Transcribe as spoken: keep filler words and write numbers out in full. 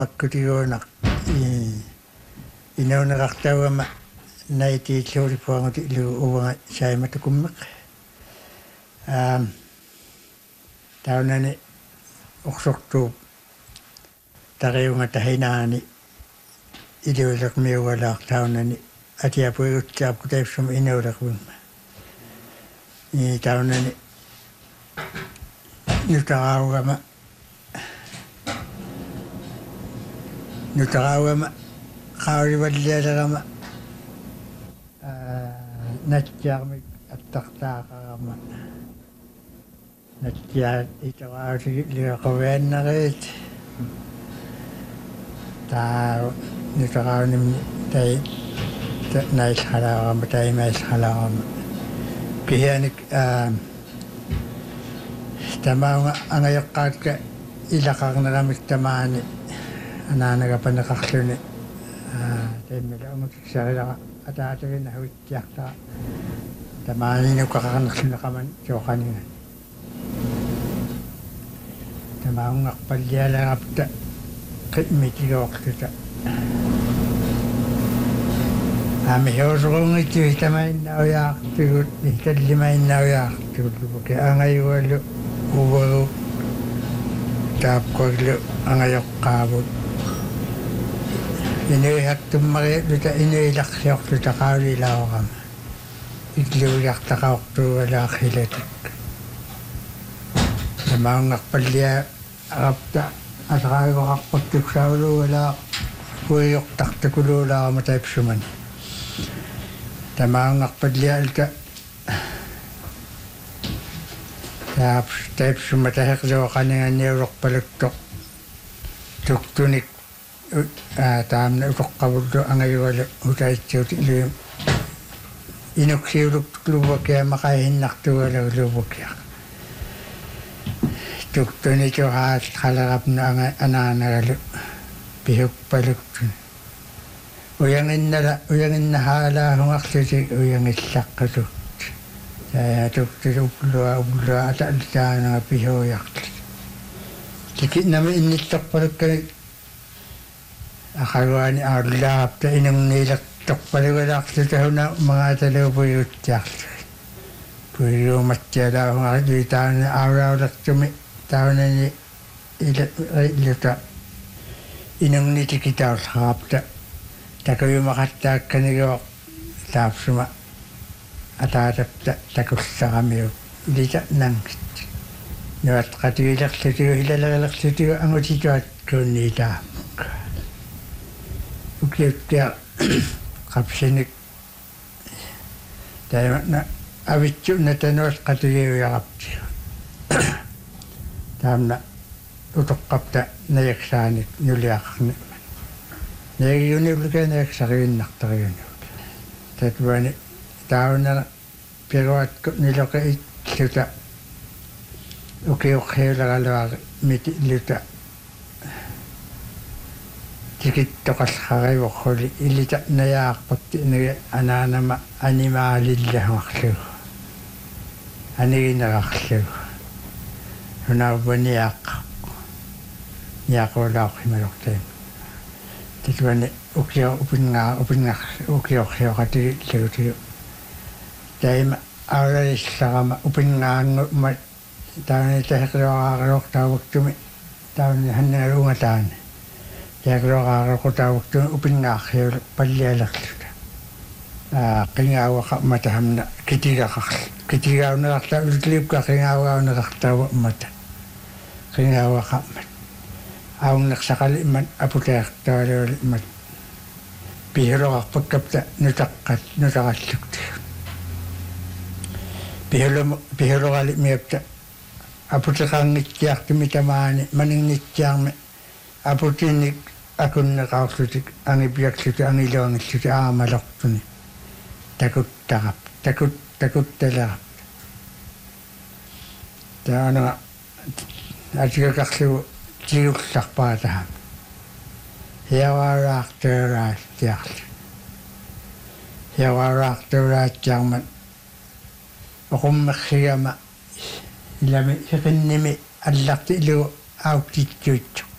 Akkutigonak i inaunaqartauama naitiilluulipuanguti ilu uanga saimatukummeq aam taunani orsortuup tariunga tahinaani iluulermiugalaaq taunani atiapuiguttiarpu taipsum inuulervimma i taunani nutaraugama nutaraugama qaurivallialerama natjaarmik attaqtaaqarama natjaat itarausigi liaqaviannariit taa nutaraunimni tai nailhalaarama taimailhalaarama kihianik tamaunga angayaqqaatka ilaqarneramik tamaani anaanagapaneqarluni taimila ungutiksarilaa ataatagina huittiartaa tamaaninuqaqarnerluneqaman sooqaninga tamaungarpallialarapta qimmitigooqtuta aami hiusuqungittuhi tamainnauyaqtugut nitallimainnauyaqtugullupuki angayuallu uvagu taapqorlu angayoqqaavut inuihattummariluta inuilarsiorluta qaulilaaorama illuuliartaqaortuugalaaqilatik tamaungarpallia arapta asaqaagoqarputtuksauluugalaa puiyortartakuluulaarama taipsumani tamaungarpallialta taaps taipsuma tahiqluoqaninganniulorpaluttoq tuktunik taamna utoqqavullu angayualu utaitsuuti iluum inuksiuluktukluuvakia maqaihinnartugalagluuvakiaq tuktunicuhaat qalarapna anga anaanagalu pihukpaluktuni uyanginnala uyanginnahaalaahungarlutik uyangillaqqalu yaa tuktuluullua ullua ataalitaanaga pihuuyarlu tikitnami innittorpalukkani aqaluani aallaapta inungniilertorpalugalaarlutahuna magaataluupuiguttiarlu puiluumattialaahungarlu taana aulaulertumi taunani illuta inungnitikitaulraapta takuyumaqattaakkanigoq taapsuma ataatapta takussaqamiu ilita nangit nuat qatigilerlutigu ilalalerlutigu angutituat kuunniitaamuk ukiuttia qapsinik taimana avitsu natanuat qatigiuyaqaptiu taamna utoqqapta nayaksaanik nuliaqarni nayagiuniulluka nayaksariinnartariuni tatwani taunana piruatku niloqa itluta ukiuqhiularaluari miti illuta tikittoqallqarivorruli ilita nayaarpakti nagi anaanama animaalillahungarlugu aniginerarlugu hunauvaniaqqarpu niaqulaorrimalortaim tatwani ukio upingaa upingar ukiorrioqatigillugutigu taima aulalislarama upingaannguma taani tahiqluaqaaruortaavuktumi taani hannagaluungataani tahiqluaqaaruortaavuktumi upingaarriulu pallialerluta aa qingauaqa matahamna kitigaqarlu kitigaunerarta ulutliupka qingaugaunерартаава мата qingauaqammat aunnersaqali immat aputaartaaluuli immat pihiloqarpakkapta nutaqqat nutaqallukti pihilum pihiloqali miapta aputeqaangittiartumi tamaani maninnittiarmi aputinik akunneqaarlutik angipiaksluti angiluangilluti aamalortuni takuttaqap takut takuttalerap taana atigaqarlugu tiullarpaataham hiavaaraartuuraattiarlu hiavaaraartuuraattiarmat oqummersigama ilami siqinnimi алларти илу ауктитсуитсу